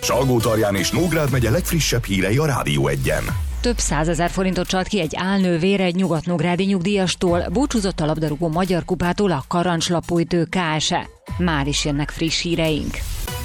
Salgótarján és Nógrád megye legfrissebb hírei a Rádió Egyen. Több 100 000 forintot csalt ki egy álnővér egy nyugatnógrádi nyugdíjastól, búcsúzott a labdarúgó magyar kupától a Karancslapújtő KSE. Már is jönnek friss híreink.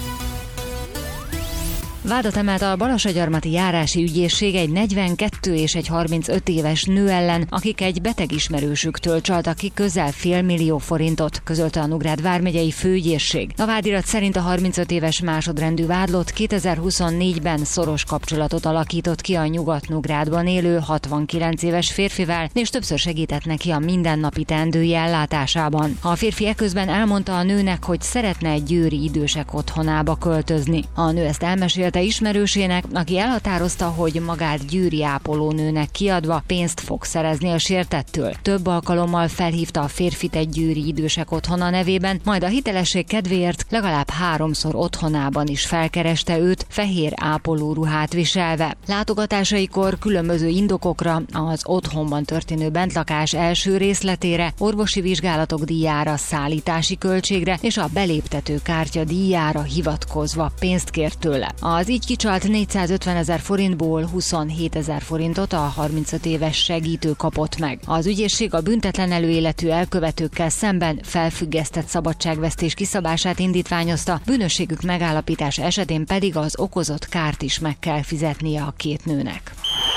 Vádat emelt a Balassagyarmati járási ügyészség egy 42 és egy 35 éves nő ellen, akik egy beteg ismerősüktől csaltak ki közel $500 000 forintot, közölte a Nógrád vármegyei főügyészség. A vádirat szerint a 35 éves másodrendű vádlott 2024-ben szoros kapcsolatot alakított ki a Nyugat-Nógrádban élő 69 éves férfivel, és többször segített neki a mindennapi teendői ellátásában. A férfi eközben elmondta a nőnek, hogy szeretne egy győri idősek otthonába költözni. A nő ezt elmesélte ismerősének, aki elhatározta, hogy magát győri ápolónőnek kiadva pénzt fog szerezni a sértettől. Több alkalommal felhívta a férfit egy győri idősek otthona nevében, majd a hitelesség kedvéért legalább 3-szor otthonában is felkereste őt, fehér ápolóruhát viselve. Látogatásaikor különböző indokokra, az otthonban történő bentlakás első részletére, orvosi vizsgálatok díjára, szállítási költségre és a beléptető kártya díjára hivatkozva pénzt kért tőle. Az így kicsalt 450 000 forintból 27 000 forintot a 35 éves segítő kapott meg. Az ügyészség a büntetlen előéletű elkövetőkkel szemben felfüggesztett szabadságvesztés kiszabását indítványozta, bűnösségük megállapítása esetén pedig az okozott kárt is meg kell fizetnie a két nőnek.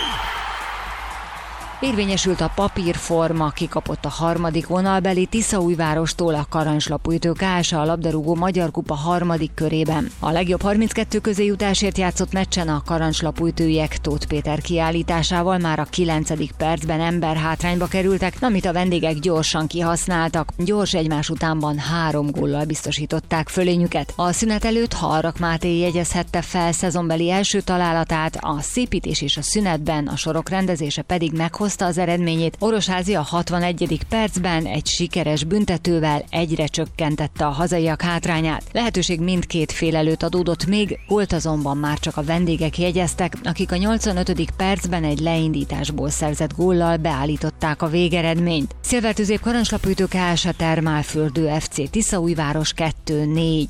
Érvényesült a papírforma, kikapott a harmadik vonalbeli Tiszaújvárostól a Karancslapújtő KSE a labdarúgó Magyar Kupa harmadik körében. A legjobb 32 közé jutásért játszott meccsen a Karancslapújtőiek Tóth Péter kiállításával már a 9. percben emberhátrányba kerültek, amit a vendégek gyorsan kihasználtak. Gyors egymás utánban 3 góllal biztosították fölényüket. A szünet előtt Harrak Máté jegyezhette fel szezonbeli első találatát, a szépítés és a szünetben, a sorok rendezése pedig meghozta az eredményét. Orosházi a 61. percben egy sikeres büntetővel egyre csökkentette a hazaiak hátrányát. Lehetőség mindkét fél előtt adódott még, gólt azonban már csak a vendégek jegyeztek, akik a 85. percben egy leindításból szerzett góllal beállították a végeredményt. Szilvertőzép Karancslapújtő KSE Termálfürdő FC Tiszaújváros 2-4.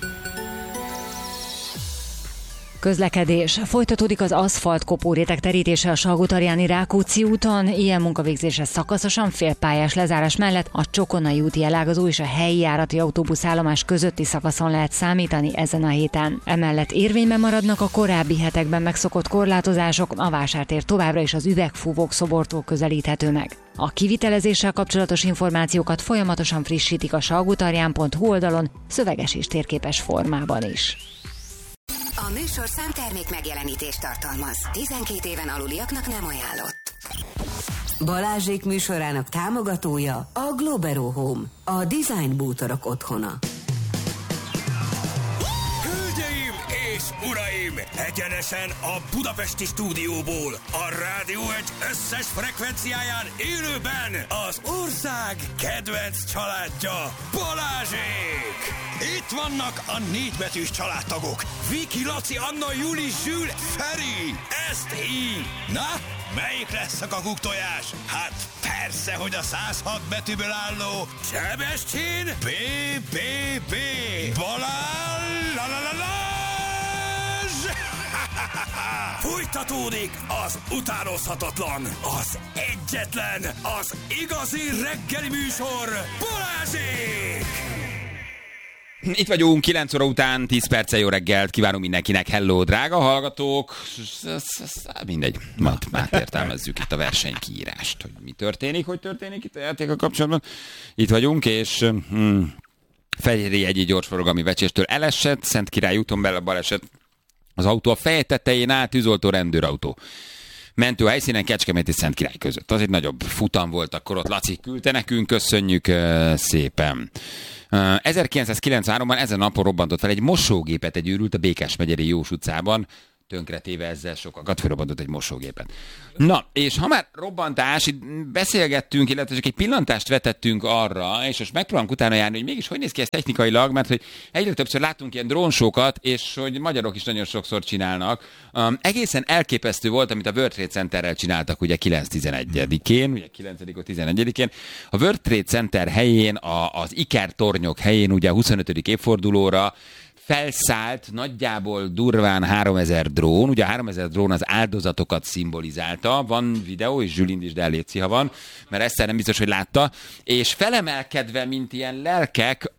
Közlekedés. Folytatódik az aszfalt kopóréteg terítése a Salgótarjáni Rákóczi úton, ilyen munkavégzése szakaszosan félpályás lezárás mellett a Csokonai úti elágazó és a helyi járati autóbuszállomás közötti szakaszon lehet számítani ezen a héten. Emellett érvényben maradnak a korábbi hetekben megszokott korlátozások, a vásártér továbbra is az Üvegfúvók szobortól közelíthető meg. A kivitelezéssel kapcsolatos információkat folyamatosan frissítik a salgótarján.hu oldalon, szöveges és térképes formában is. A műsorszám termék megjelenítést tartalmaz. 12 éven aluliaknak nem ajánlott. Balázsék műsorának támogatója a Globero Home, a design bútorok otthona. Hölgyeim és uraim, egyenesen a budapesti stúdióból, a Rádió Egy összes frekvenciáján élőben az ország kedvenc családja, Balázsék! Itt vannak a 4 betűs családtagok. Viki, Laci, Anna, Juli, Zsül, Feri. Ezt így. Na, melyik lesz a kakuktojás? Hát persze, hogy a 106 betűből álló Sebestyén BBB. Balázs! Fújtatódik az utánozhatatlan, az egyetlen, az igazi reggeli műsor, Balázsék! Itt vagyunk, 9 óra után, 10 perccel jó reggelt, kívánunk mindenkinek, hello, drága hallgatók, mindegy, majd értelmezzük itt a versenykiírást, hogy mi történik, hogy történik itt a játékkal kapcsolatban. Itt vagyunk, és Fehérjegyi egy gyorsforgalmi vecséstől elesett, Szentkirály úton belül baleset, az autó a feje tetején áll, tűzoltó rendőrautó. Mentő helyszínen Kecskemét és Szentkirály között. Az egy nagyobb futam volt, akkor ott Laci küldte nekünk, köszönjük szépen. 1993-ban ezen napon robbantott fel egy mosógépet egy őrült a Békás-megyeri Jós utcában, tönkretéve ezzel sokakat, felrobbantott egy mosógépet. Na, és ha már robbantás, itt beszélgettünk, illetve csak egy pillantást vetettünk arra, és most megpróbálunk utána járni, hogy mégis hogy néz ki ez technikailag, mert hogy egyre többször látunk ilyen drónsókat, és hogy magyarok is nagyon sokszor csinálnak. Egészen elképesztő volt, amit a World Trade Centerrel csináltak ugye 9-11-én, ugye 9-11-én. A World Trade Center helyén, az Iker tornyok helyén ugye a 25. évfordulóra felszállt nagyjából durván 3000 drón. Ugye a 3000 drón az áldozatokat szimbolizálta. Van videó, és Zsülin is, de létszi, ha van, mert Eszter nem biztos, hogy látta. És felemelkedve, mint ilyen lelkek,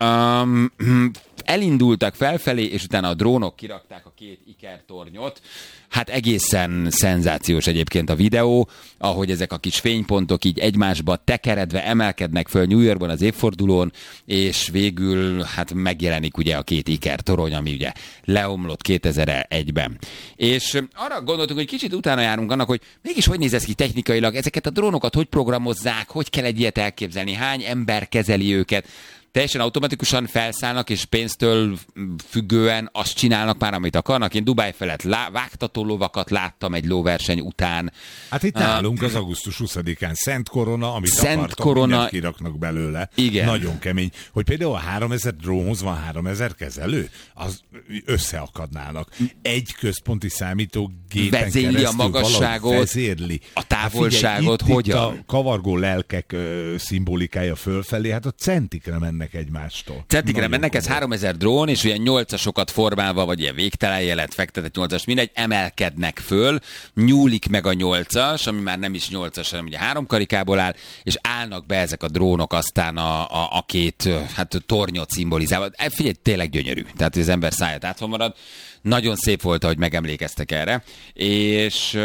elindultak felfelé, és utána a drónok kirakták a 2 ikertornyot. Hát egészen szenzációs egyébként a videó, ahogy ezek a kis fénypontok így egymásba tekeredve emelkednek föl New Yorkban az évfordulón, és végül hát megjelenik ugye a 2 ikertorony, ami ugye leomlott 2001-ben. És arra gondoltuk, hogy kicsit utána járunk annak, hogy mégis hogy néz ez ki technikailag, ezeket a drónokat hogy programozzák, hogy kell egy ilyet elképzelni, hány ember kezeli őket. Teljesen automatikusan felszállnak, és pénztől függően azt csinálnak már, amit akarnak. Én Dubáj felett vágtató lovakat láttam egy lóverseny után. Hát itt nálunk az augusztus 20-án Szent Korona, amit akartak, mindent kiraknak belőle. Igen. Nagyon kemény. Hogy például a 3000 drónhoz van 3000 kezelő, az összeakadnának. Egy központi számítógépen vezéli a magasságot, vezérli. a távolságot, figyelj, hogyan? Itt a kavargó lelkek szimbolikája fölfelé, hát a centikre mennek egymástól. Centikre mennek, ez 3000 drón, és olyan 8-asokat formálva, vagy ilyen végtelen jelet, fektetett 8-as, mindegy, emelkednek föl, nyúlik meg a 8-as, ami már nem is 8-as, hanem ugye 3 karikából áll, és állnak be ezek a drónok aztán a 2 tornyot szimbolizálva. Figyelj, tényleg gyönyörű. Tehát az ember száját átva marad. Nagyon szép volt, ahogy megemlékeztek erre. És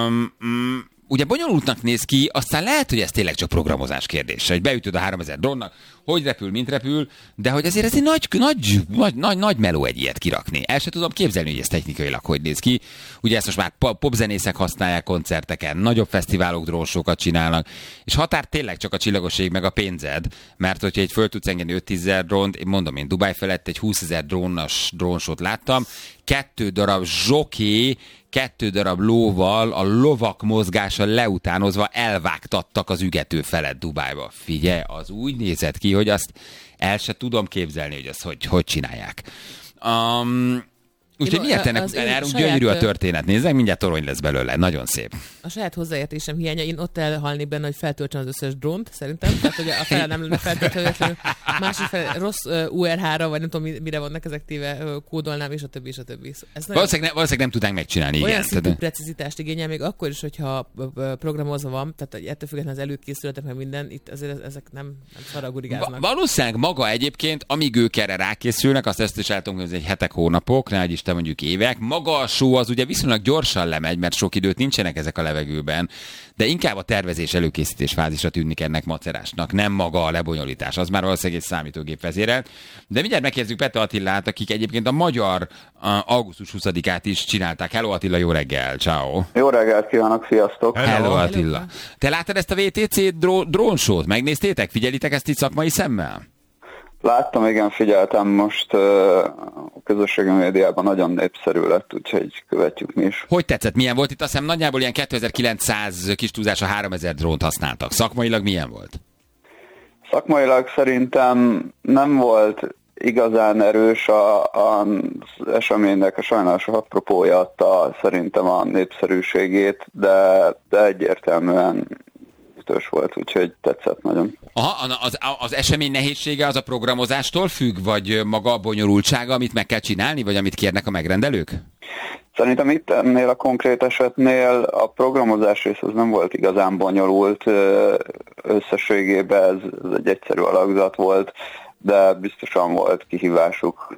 ugye bonyolultnak néz ki, aztán lehet, hogy ez tényleg csak programozás kérdése, hogy beütöd a 3000 drónnak, hogy repül, mint repül, de hogy azért ez egy nagy meló egy ilyet kirakni. El sem tudom képzelni, hogy ez technikailag hogy néz ki. Ugye ezt most már popzenészek használják koncerteken, nagyobb fesztiválok drónsókat csinálnak, és határ tényleg csak a csillagoség meg a pénzed, mert hogyha egy föl tudsz engedni 5-10 drónt, én mondom, én Dubáj felett egy 20 000 drónsót láttam, 2 darab zsoké, 2 darab lóval, a lovak mozgása leutánozva elvágtattak az ügető felett Dubájba. Figyelj, az úgy nézett ki, hogy azt el se tudom képzelni, hogy azt hogy csinálják. Úgyhogy miért ennek járunk, gyönyörű a történet. Nézzek, mindjárt torony lesz belőle. Nagyon szép. A saját hozzáértésem hiánya, én ott elhalnék benne, hogy feltöltsem az összes drónt, szerintem. Tehát, hogy a fele nem lenne feltöltve, másik fele rossz UR3, vagy nem tudom, mire vannak ezek téve, kódolnám, és a többi, és a többi. Valószínűleg nem tudnánk megcsinálni. Olyan szintű precizitást igényel, még akkor is, hogyha programozva van, tehát ettől függetlenül az előkészületek, meg minden, itt azért ezek nem szaragurigáznak. Valószínűleg maga egyébként, amíg ők erre rákészülnek, azt is el tudom, hogy egy hetek, hónapok, ne Isten mondjuk évek. Maga a show az ugye viszonylag gyorsan lemegy, mert sok időt nincsenek ezek a levegőben, de inkább a tervezés, előkészítés fázisra tűnik ennek macerásnak, nem maga a lebonyolítás. Az már valószínűleg egy számítógép vezérelt. De mindjárt megkezdjük Pete Attilát, akik egyébként a magyar augusztus 20-át is csinálták. Hello Attila, jó reggel, ciao. Jó reggelt kívánok, sziasztok. Hello Attila. Te láttad ezt a VTC drónsót? Megnéztétek? Figyelitek ezt itt szakmai szemmel? Láttam, igen, figyeltem, most a közösségi médiában nagyon népszerű lett, úgyhogy követjük mi is. Hogy tetszett? Milyen volt? Itt azt hiszem nagyjából ilyen 2900 kis túlzása 3000 drónt használtak. Szakmailag milyen volt? Szakmailag szerintem nem volt igazán erős az eseménynek a sajnálatos apropója adta szerintem a népszerűségét, de egyértelműen volt, úgyhogy tetszett nagyon. Aha, az esemény nehézsége az a programozástól függ, vagy maga a bonyolultsága, amit meg kell csinálni, vagy amit kérnek a megrendelők? Szerintem itt ennél a konkrét esetnél a programozás rész az nem volt igazán bonyolult, összességében ez egy egyszerű alakzat volt, de biztosan volt kihívásuk,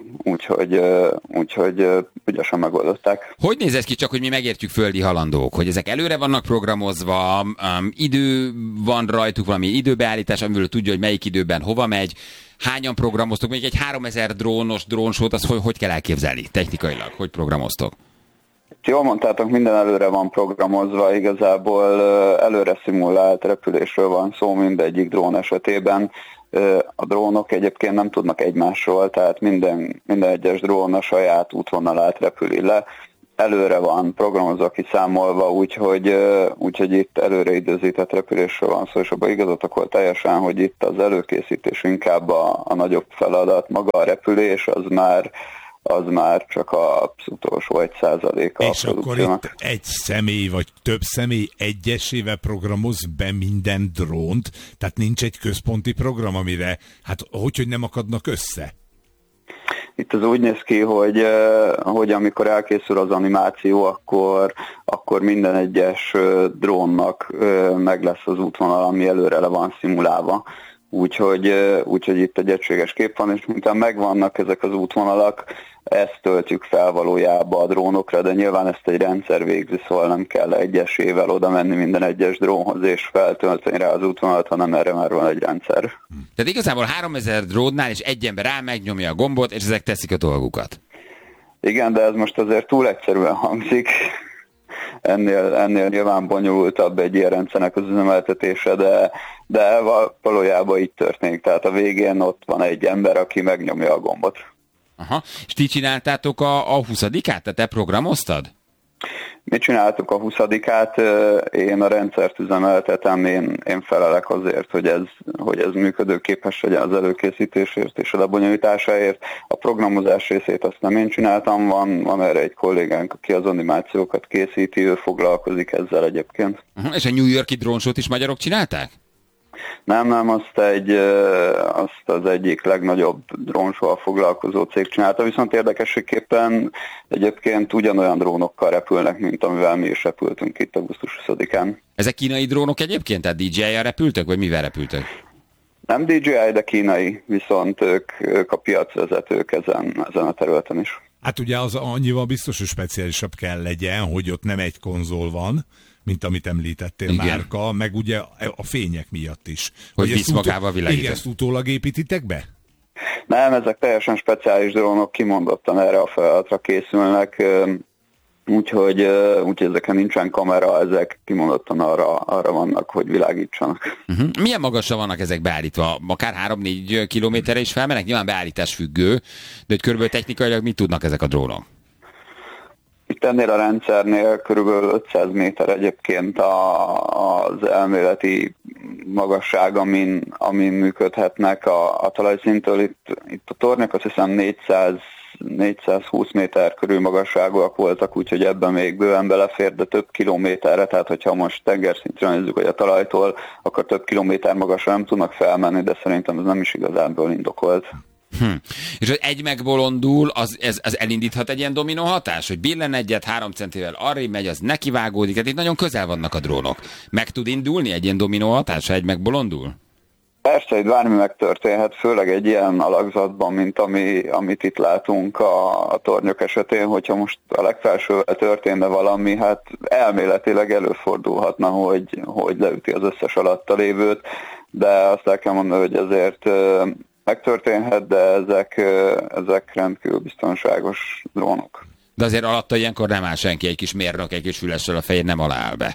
úgyhogy ügyesen megoldották. Hogy néz ez ki, csak hogy mi megértjük földi halandók, hogy ezek előre vannak programozva, idő van rajtuk, valami időbeállítás, amiből tudja, hogy melyik időben hova megy, hányan programoztok, még egy 3000 drónos drónsót, azt hogy kell elképzelni technikailag, hogy programoztok? Jól mondtátok, minden előre van programozva, igazából előre szimulált repülésről van szó mindegyik drón esetében. A drónok egyébként nem tudnak egymásról, tehát minden egyes drón a saját útvonalát repüli le. Előre van programozva, kiszámolva, úgyhogy itt előre időzített repülésről van szó, és abban igazatok volt teljesen, hogy itt az előkészítés inkább a nagyobb feladat, maga a repülés az már csak az utolsó 1%-a. És akkor itt egy személy vagy több személy egyesével programoz be minden drónt, tehát nincs egy központi program, amire, hát hogy nem akadnak össze? Itt az úgy néz ki, hogy amikor elkészül az animáció, akkor minden egyes drónnak meg lesz az útvonal, ami előre le van szimulálva. Úgyhogy itt egy egységes kép van, és miután megvannak ezek az útvonalak, ezt töltjük fel valójában a drónokra, de nyilván ezt egy rendszer végzi, szóval nem kell egyesével oda menni minden egyes drónhoz és feltölteni rá az útvonalat, hanem erre már van egy rendszer. Tehát igazából 3000 drónnál és egy ember rá megnyomja a gombot, és ezek teszik a dolgukat. Igen, de ez most azért túl egyszerűen hangzik. Ennél nyilván bonyolultabb egy ilyen rendszernek az üzemeltetése, de valójában így történik. Tehát a végén ott van egy ember, aki megnyomja a gombot. Aha. És ti csináltátok a 20-át? Tehát te programoztad? Mi csináltuk a 20-át, én a rendszert üzemeltetem, én felelek azért, hogy ez működőképes legyen az előkészítésért és a lebonyolításáért. A programozás részét azt nem én csináltam, van erre egy kollégánk, aki az animációkat készíti, ő foglalkozik ezzel egyébként. És a New York-i drónsót is magyarok csinálták? Nem, azt az egyik legnagyobb drónsóval foglalkozó cég csinálta, viszont érdekességképpen egyébként ugyanolyan drónokkal repülnek, mint amivel mi is repültünk itt augusztus 20-án. Ezek kínai drónok egyébként? Tehát DJI-jel repültek, vagy mivel repültek? Nem DJI, de kínai, viszont ők a piacvezetők ezen a területen is. Hát ugye az annyival biztos, hogy speciálisabb kell legyen, hogy ott nem egy konzol van, mint amit említettél, igen. Márka, meg ugye a fények miatt is. Hogy visz magával világított. Igen, ezt utólag építitek be? Nem, ezek teljesen speciális drónok, kimondottan erre a feladatra készülnek, úgyhogy ezeken nincsen kamera, ezek kimondottan arra vannak, hogy világítsanak. Milyen magasra vannak ezek beállítva? Akár 3-4 kilométerre is felmennek? Nyilván beállítás függő, de hogy körülbelül technikailag mit tudnak ezek a drónok? Itt ennél a rendszernél körülbelül 500 méter egyébként az elméleti magasság, amin működhetnek a talajszintől. Itt a tornyok azt hiszem 420 méter körül magasságúak voltak, úgyhogy ebben még bőven belefér, de több kilométerre, tehát hogyha most tengerszintre nézzük, hogy a talajtól, akkor több kilométer magasra nem tudnak felmenni, de szerintem ez nem is igazából indokolt. És hogy egy megbolondul, az elindíthat egy ilyen dominó hatás, hogy billen egyet 3 centivel arrébb megy, az nekivágódik, tehát itt nagyon közel vannak a drónok. Meg tud indulni egy ilyen dominó hatás, ha egy megbolondul? Persze, itt bármi megtörténhet, főleg egy ilyen alakzatban, mint amit itt látunk a tornyok esetén, hogyha most a legfelsővel történne valami, hát elméletileg előfordulhatna, hogy leüti az összes alatta lévőt, de azt el kell mondani, hogy ezért megtörténhet, de ezek rendkívül biztonságos drónok. De azért alatta ilyenkor nem áll senki, egy kis mérnök, egy kis fülessel a fején nem alá be.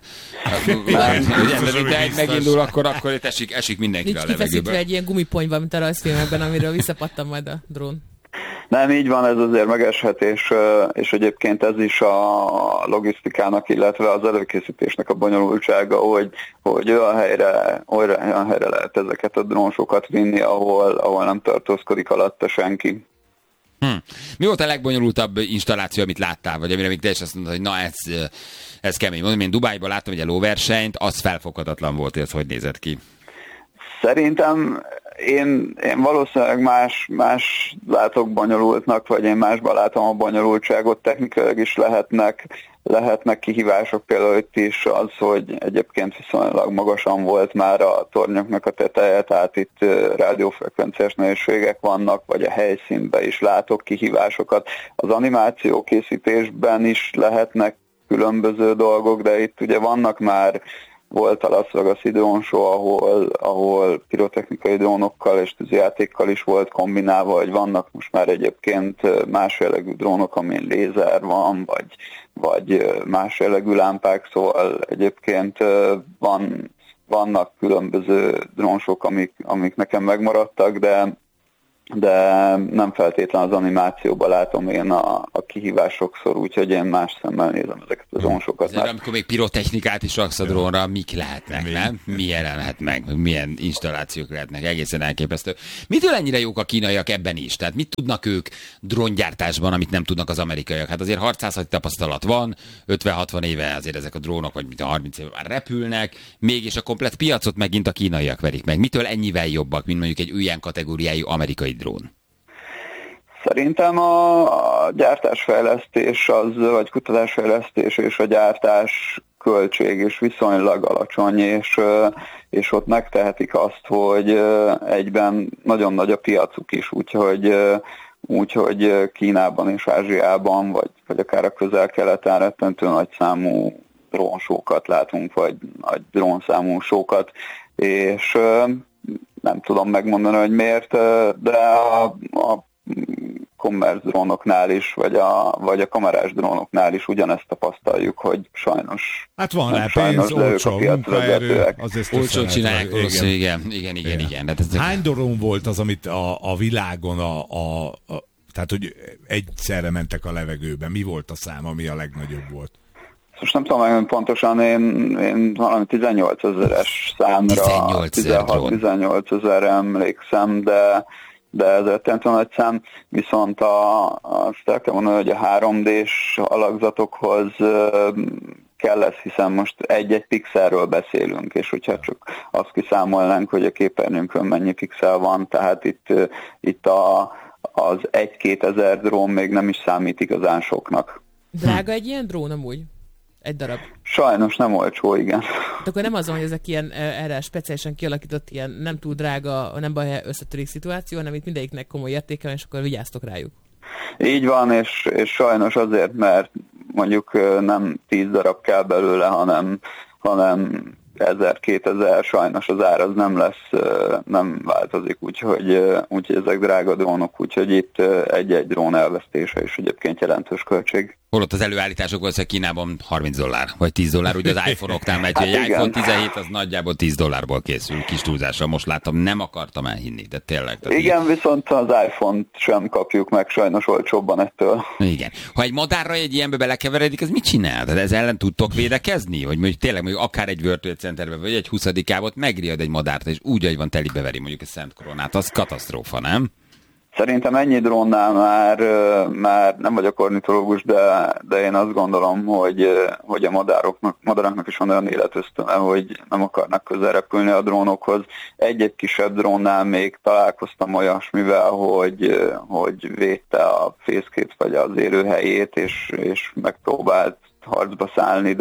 De egy megindul, akkor itt esik mindenkire a levegőbe. Nincs kifeszítve egy ilyen gumipony van, mint a rajzfilmekben, amiről visszapattan majd a drón. Nem, így van, ez azért megeshet, és egyébként ez is a logisztikának, illetve az előkészítésnek a bonyolultsága, hogy olyan helyre lehet ezeket a drónsokat vinni, ahol nem tartózkodik alatta senki. Mi volt a legbonyolultabb installáció, amit láttál, vagy amire még te is azt mondtad, hogy na ez kemény. Mondom, én Dubájban láttam egy lóversenyt, az felfoghatatlan volt, hogy nézett ki. Szerintem én valószínűleg más látok bonyolultnak, vagy én másban látom a bonyolultságot, technikailag is lehetnek kihívások, például itt is az, hogy egyébként viszonylag magasan volt már a tornyoknak a teteje, tehát itt rádiófrekvenciás nehézségek vannak, vagy a helyszínben is látok kihívásokat. Az animáció készítésben is lehetnek különböző dolgok, de itt ugye volt a Las Vegas-i drónshow, ahol pirotechnikai drónokkal és tűzijátékkal is volt kombinálva, vagy vannak most már egyébként más jellegű drónok, amin lézer van, vagy más jellegű lámpák, szóval egyébként vannak különböző drónsok, amik nekem megmaradtak, de nem feltétlenül az animációban látom én a kihívásokszor, úgyhogy én más szemmel nézem ezeket a drónsokat. Azért amikor még pirotechnikát is raksz a drónra, mik lehetnek, nem? Milyen lehet meg, milyen installációk lehetnek, egészen elképesztő. Mitől ennyire jók a kínaiak ebben is? Tehát mit tudnak ők dróngyártásban, amit nem tudnak az amerikaiak? Hát azért harcászati tapasztalat van, 50-60 éve azért ezek a drónok, vagy 30 éve már repülnek, mégis a komplett piacot megint a kínaiak verik meg. Mitől ennyivel jobbak, mint mondjuk egy ilyen kategóriájú amerikai drón? Szerintem a gyártásfejlesztés vagy kutatásfejlesztés és a gyártás költség is viszonylag alacsony, és ott megtehetik azt, hogy egyben nagyon nagy a piacuk is, úgyhogy Kínában és Ázsiában, vagy akár a Közel-Keleten rettentő nagy számú drónsókat látunk, vagy nagy drónszámú sókat, és nem tudom megmondani, hogy miért, de a commerce drónoknál is, vagy a kamerás drónoknál is ugyanezt tapasztaljuk, hogy sajnos... Hát van rá pénz, olcsó munkaerő, olcsó csinálják, igen. Hány drón volt az, amit a világon tehát, hogy egyszerre mentek a levegőbe? Mi volt a szám, ami a legnagyobb volt? Most nem tudom megmondani pontosan, én valami 18 000-es számra, 16-18 000-re emlékszem, de ez rettentő nagy szám, viszont azt el kell mondani, hogy a 3D-s alakzatokhoz kell lesz, hiszen most egy-egy pixelről beszélünk, és hogyha csak azt kiszámolnánk, hogy a képernyőnkön mennyi pixel van, tehát itt az 1-2 ezer drón még nem is számít igazán soknak. Drága egy ilyen drón amúgy? Egy darab. Sajnos nem olcsó, igen. De akkor nem az van, hogy ezek ilyen erre speciálisan kialakított ilyen nem túl drága, nem baj összetörék szituáció, hanem itt mindegyiknek komoly értéke, és akkor vigyáztok rájuk. Így van, és sajnos azért, mert mondjuk nem 10 darab kell belőle, hanem 1000-2000, sajnos az ár az nem változik, úgyhogy ezek drága drónok, úgyhogy itt egy-egy drón elvesztése is egyébként jelentős költség. Holott az előállítások valószínűleg Kínában $30, vagy $10, ugye az iPhone-oknál megy, hogy egy iPhone 17 az nagyjából $10 készül, kis túlzásra, most látom, nem akartam elhinni, de tényleg. Igen, így... viszont az iPhone-t sem kapjuk meg sajnos olcsóbban ettől. Igen. Ha egy madárra egy ilyenbe belekeveredik, az mit csinál? Tehát ez ellen tudtok védekezni? Vagy mondjuk tényleg mondjuk akár egy World Trade Centerbe, vagy egy 20-ávot megriad egy madárt, és úgy, hogy van telibeveri mondjuk a Szent Koronát, az katasztrófa, nem? Szerintem ennyi drónnál már nem vagyok ornitológus, de én azt gondolom, hogy a madaraknak is van olyan életösztöne, hogy nem akarnak közel repülni a drónokhoz. Egy-egy kisebb drónnál még találkoztam olyasmivel, hogy védte a fészkét vagy az élőhelyét, és megpróbált harcba szállni,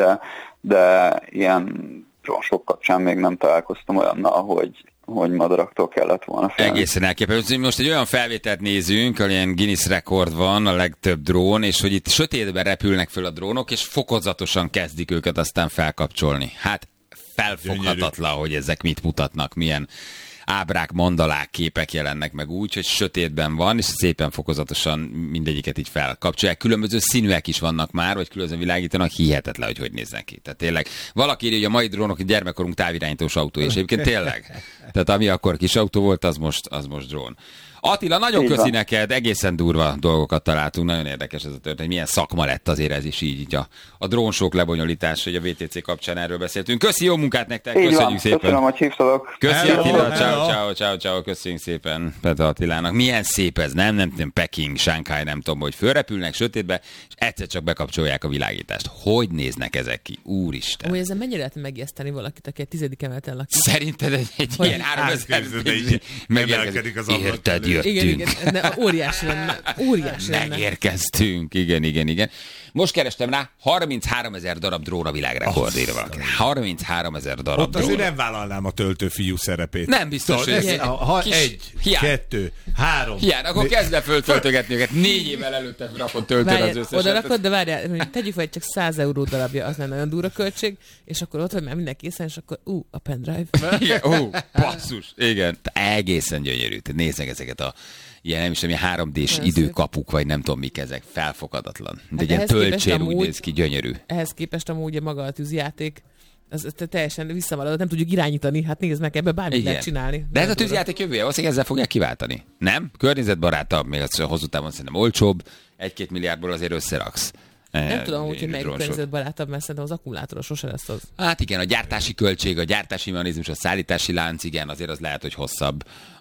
de ilyen drónsok kapcsán még nem találkoztam olyannal, hogy madaraktól kellett volna félni. Egészen elképesztő. Most egy olyan felvételt nézünk, ahol ilyen Guinness rekord van, a legtöbb drón, és hogy itt sötétben repülnek föl a drónok, és fokozatosan kezdik őket aztán felkapcsolni. Hát felfoghatatlan, hogy ezek mit mutatnak, milyen ábrák, mandalák, képek jelennek meg úgy, hogy sötétben van, és szépen fokozatosan mindegyiket így felkapcsolják. Különböző színűek is vannak már, vagy különböző világítanak, hihetetlen, hogy néznek ki. Tehát tényleg valaki írja, hogy a mai drónok gyermekkorunk távirányítós autó, és egyébként tényleg. Tehát ami akkor kis autó volt, az most drón. Attila, nagyon köszi neked, egészen durva dolgokat találtunk, nagyon érdekes ez a történet, milyen szakma lett azért ez is így a drónsók lebonyolítás, hogy a VTC kapcsán erről beszéltünk. Köszi, jó munkát nektek, köszönjük szépen. Köszönöm, hogy hívtalak. Köszi Attila, ciao, köszönjük szépen Petra Attilának. Milyen szép ez, nem Peking, Shanghai, nem tudom, hogy fölrepülnek sötétbe, és egyszer csak bekapcsolják a világítást. Hogy néznek ezek ki? Úristen. Hogy ezzel mennyire lehet megijeszteni valakit, aki egy 10. emeleten lakik? Szerinted egy ilyen 3000 megemelkedik az ablak. Érted, jöttünk. Igen, óriási lenne. Megérkeztünk, igen. Most kerestem rá, 33 000 darab drón a világrekord írva. 33 000 darab ott azért nem vállalnám a töltőfiú szerepét. Nem biztos, hogy ez egy, kettő, három. Hiány, akkor kezd el föltöltögetni őket. 4 évvel előtte rakott töltőre az összeset. Oda rakod, de várjál, tegyük fel, csak 100 euró darabja, az nem nagyon durva költség, és akkor ott vagy már minden készen, és akkor a pendrive. Igen, basszus. Igen, egészen gyönyörű. Nézzek ezeket a ilyen, nem is tudom, 3D-s időkapuk, vagy nem tudom mik ezek, felfogadatlan. De egy ilyen töltsér úgy néz ki, gyönyörű. Ehhez képest amúgy maga a tűzjáték, az teljesen visszavaladott, nem tudjuk irányítani, hát nézd meg, ebben bármit lehet csinálni. De ez a tűzjáték jövője, valószínűleg ezzel fogják kiváltani. Nem? Környezetbarátabb, még az hosszú távon szerintem olcsóbb, 1-2 milliárdból azért összeraksz. Nem tudom, hogy melyik környezetbarátabb, mert szerintem az akkumulátoros sose lesz az. Hát igen, a gyártási költség, a gyártási mechanizmus, a szállítási lánc, igen, azért az lehet, hogy hosszabb.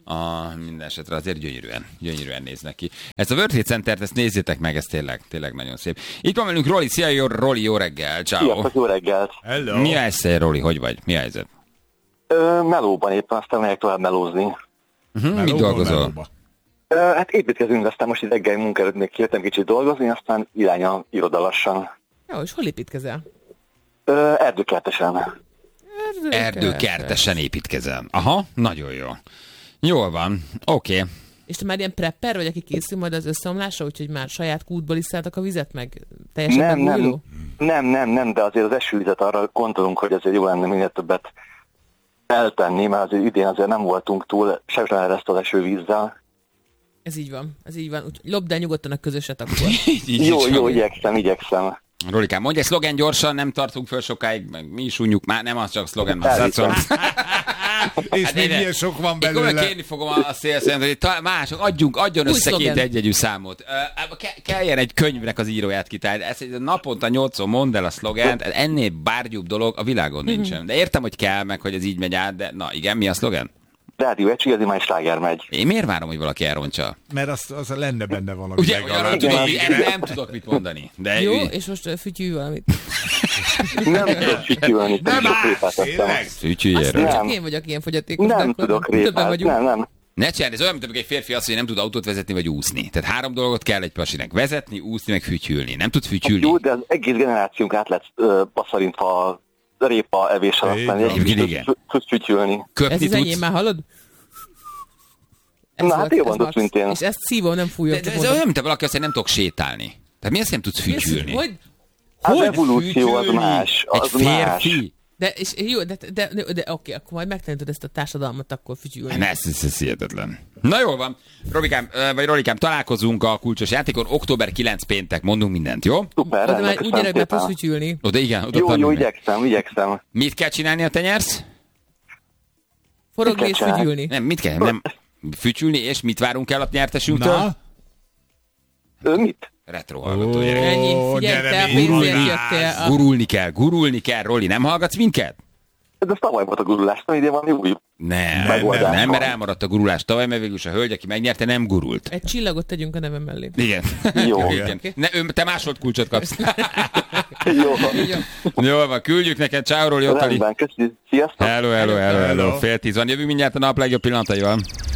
Minden esetre azért gyönyörűen néznek ki. Ezt a World Trade Centert, ezt nézzétek meg, ez tényleg nagyon szép. Itt van velünk Roli, szia, Roli, jó reggel, ciao. Sziasztok, jó reggelt. Hello. Mi a helyzet, Roli, hogy vagy? Mi a helyzet? Melóban éppen, aztán megyek tovább melózni. Mit dolgozol? Hát építkezünk, aztán most reggel munka előtt még kértem kicsit dolgozni, aztán irány a iroda lassan. Jó, és hol építkezel? Erdőkertesen. Erdőkertesen építkezel. Aha, nagyon jó. Jól van, oké. És te már ilyen prepper vagy, aki készül majd az összeomlásra, úgyhogy már saját kútból iszáltak a vizet, meg teljesen megújuló? Nem, de azért az esővizet arra gondolunk, hogy azért jó lenne minél többet eltenni, mert azért idén azért nem voltunk túl sejtelen ezt az esővízzel. Ez így van. Úgyhogy lopd el nyugodtan a közöset akkor. Jó, igyekszem. Rolikám, mondj egy szlogen gyorsan, nem tartunk föl sokáig, meg mi is unjuk, már nem az csak szlogen. És még milyen sok van belőle. Én kérni fogom a szélszent, hogy mások, adjon össze két egyegyű számot. Kelljen egy könyvnek az íróját kitálni. Ezt naponta 8-szor mondd el a szlogent, ennél bárgyúbb dolog a világon nincsen. De értem, hogy kell, meg hogy ez így megy át, de na igen, mi a szlogen? Rádió egy igazi már sláger megy. Én miért várom, hogy valaki elrontsa? Mert az lenne benne valami. Ugye, nem tudok mit mondani. De jó, és most fütyülj valamit. Nem tudok fütyülni. Nem állsz, fütyülj erről. Csak én vagyok ilyen fogyatékos. Nem tudok répát, nem. Ne csinálj, ez olyan, mint egy férfi azt, hogy nem tud autót vezetni vagy úszni. Tehát 3 dolgot kell egy pasinek. Vezetni, úszni, meg fütyülni. Nem tud fütyülni. Jó, de az egész generációnk át lett passzarintva a répa evéssel, aztán tudsz fütyülni. Ez az enyém már hallod? Na hát jó mondott, mint én. És ezt szívó, nem fújok. De ez olyan, mint valaki azt, hogy nem tudok sétálni. Tehát mi azt nem tudsz fütyülni? Hogy az evolúció az más. Egy férfi? De jó, de oké, akkor majd megtanítod ezt a társadalmat, akkor fütyülni. Ez hihetetlen. Na jól van. Rolikám, találkozunk a kulcsos játékon. Október 9 péntek, mondunk mindent, jó? Szuper, oda már úgy gyere, hogy tudsz fütyülni. Oda igen. Jó, igyekszem. Mit kell csinálni, ha te nyersz? Forogni és fütyülni. Nem, mit kell? Nem. Fütyülni, és mit várunk el a nyertesünktől? Mit? Retro hallgató. Ennyi, figyelj, te pénzért jöttél. Gurulni kell. Roli, nem hallgatsz minket? Ez tavaly volt a gurulás, nem idén van új. Nem, mert elmaradt a gurulás tavaly, mert végül is a hölgy, aki megnyerte, nem gurult. Egy csillagot tegyünk a nevem mellé. Igen. Jó. Igen. Te másodkulcsot kapsz. Jó. Jól van, küldjük neked. Ciao, Roli, Ottali. Rendben, köszönjük. Sziasztok. Hello. 9:30 van. Jövünk mindjárt a nap legjobb pillanataival.